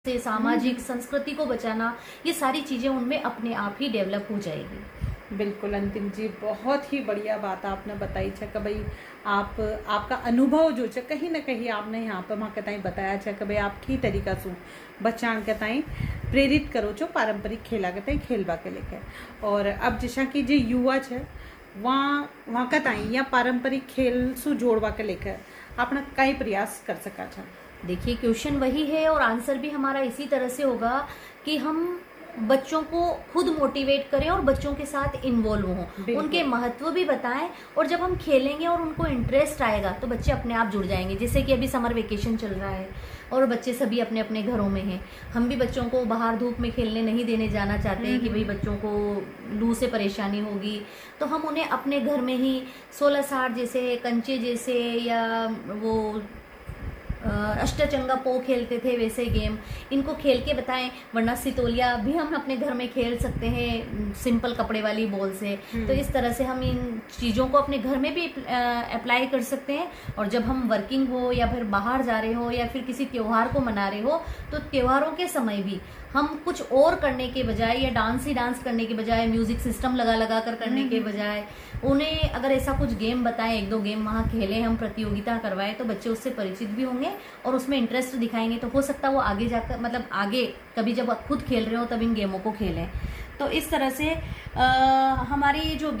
से सामाजिक संस्कृति को बचाना, ये सारी चीजें उनमें अपने आप ही डेवलप हो जाएगी। बिल्कुल अंतिम जी, बहुत ही बढ़िया बात आपने बताई छे कि भाई आपका अनुभव जो है कहीं ना कहीं आपने यहाँ पर वहाँ के बताया है कि भाई आप की तरीका से बच्चान के ताई प्रेरित करो छो पारंपरिक खेला के ताई खेलवा के लेकर। और अब जैसा कि जो युवा है वहाँ का ताई या पारंपरिक खेल से जोड़वा के लेकर आपने कई प्रयास कर सका छा। देखिए, क्वेश्चन वही है और आंसर भी हमारा इसी तरह से होगा कि हम बच्चों को खुद मोटिवेट करें और बच्चों के साथ इन्वॉल्व हों, उनके महत्व भी बताएं। और जब हम खेलेंगे और उनको इंटरेस्ट आएगा तो बच्चे अपने आप जुड़ जाएंगे। जैसे कि अभी समर वेकेशन चल रहा है और बच्चे सभी अपने अपने घरों में हैं। हम भी बच्चों को बाहर धूप में खेलने नहीं देने जाना चाहते हैं कि भाई बच्चों को लू से परेशानी होगी, तो हम उन्हें अपने घर में ही 16-60 जैसे कंचे जैसे या वो अष्टचंगा पो खेलते थे वैसे गेम इनको खेल के बताएं। वरना सितोलिया भी हम अपने घर में खेल सकते हैं सिंपल कपड़े वाली बॉल से। तो इस तरह से हम इन चीज़ों को अपने घर में भी अप्लाई कर सकते हैं। और जब हम वर्किंग हो या फिर बाहर जा रहे हो या फिर किसी त्योहार को मना रहे हो तो त्योहारों के समय भी हम कुछ और करने के बजाय या डांस ही डांस करने के बजाय, म्यूजिक सिस्टम लगा लगा कर करने के बजाय उन्हें अगर ऐसा कुछ गेम बताएं, 1-2 गेम वहाँ खेलें, हम प्रतियोगिता करवाएं, तो बच्चे उससे परिचित भी होंगे और उसमें इंटरेस्ट दिखाएंगे। तो हो सकता है वो आगे जाकर मतलब आगे कभी जब आप खुद खेल रहे हो तब इन गेमों को खेलें। तो इस तरह से हमारी जो